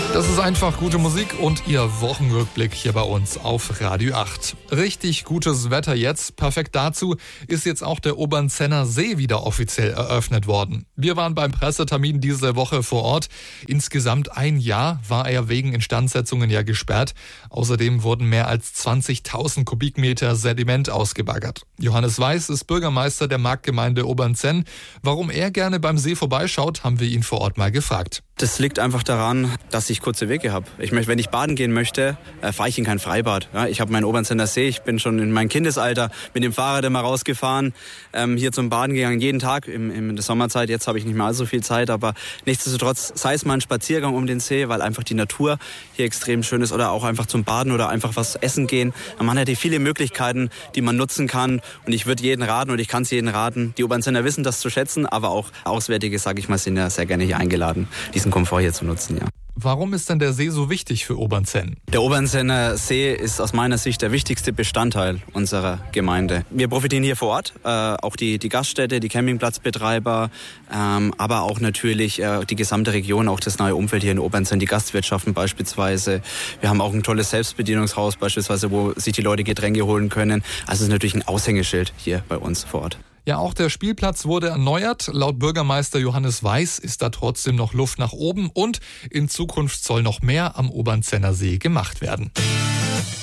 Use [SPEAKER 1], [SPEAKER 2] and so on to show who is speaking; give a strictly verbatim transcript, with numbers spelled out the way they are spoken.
[SPEAKER 1] Das ist einfach gute Musik und Ihr Wochenrückblick hier bei uns auf Radio acht. Richtig gutes Wetter jetzt. Perfekt dazu ist jetzt auch der Obernzenner See wieder offiziell eröffnet worden. Wir waren beim Pressetermin diese Woche vor Ort. Insgesamt ein Jahr war er wegen Instandsetzungen ja gesperrt. Außerdem wurden mehr als zwanzigtausend Kubikmeter Sediment ausgebaggert. Johannes Weiß ist Bürgermeister der Marktgemeinde Obernzenn. Warum er gerne beim See vorbeischaut, haben wir ihn vor Ort mal gefragt.
[SPEAKER 2] Das liegt einfach daran, dass ich kurze Wege habe. Ich möchte, wenn ich baden gehen möchte, äh, fahre ich in kein Freibad. Ja, ich habe meinen Obernzenner See. Ich bin schon in meinem Kindesalter mit dem Fahrrad immer rausgefahren, ähm, hier zum Baden gegangen, jeden Tag im, in der Sommerzeit. Jetzt habe ich nicht mehr allzu viel Zeit, aber nichtsdestotrotz, sei es mal ein Spaziergang um den See, weil einfach die Natur hier extrem schön ist, oder auch einfach zum Baden oder einfach was essen gehen. Man hat ja viele Möglichkeiten, die man nutzen kann, und ich würde jeden raten, und ich kann es jedem raten, die Obernzenner wissen das zu schätzen, aber auch Auswärtige, sage ich mal, sind ja sehr gerne hier eingeladen, diesen Komfort hier zu nutzen, ja.
[SPEAKER 1] Warum ist denn der See so wichtig für Obernzenn?
[SPEAKER 2] Der Obernzenner See ist aus meiner Sicht der wichtigste Bestandteil unserer Gemeinde. Wir profitieren hier vor Ort, äh, auch die, die Gaststätte, die Campingplatzbetreiber, ähm, aber auch natürlich äh, die gesamte Region, auch das neue Umfeld hier in Obernzenn, die Gastwirtschaften beispielsweise. Wir haben auch ein tolles Selbstbedienungshaus beispielsweise, wo sich die Leute Getränke holen können. Also es ist natürlich ein Aushängeschild hier bei uns vor Ort.
[SPEAKER 1] Ja, auch der Spielplatz wurde erneuert. Laut Bürgermeister Johannes Weiß ist da trotzdem noch Luft nach oben und in Zukunft soll noch mehr am Obernzenner See gemacht werden.